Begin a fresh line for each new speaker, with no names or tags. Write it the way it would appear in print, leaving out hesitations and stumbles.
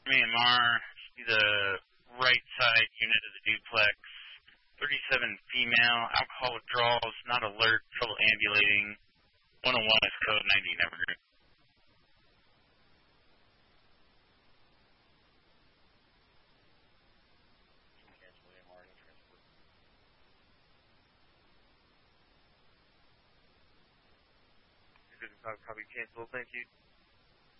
Myanmar, see the right side unit of the duplex. 37 female, alcohol withdrawals, not alert, trouble ambulating. 101 is code 90 never group.
Copy cancel, thank you.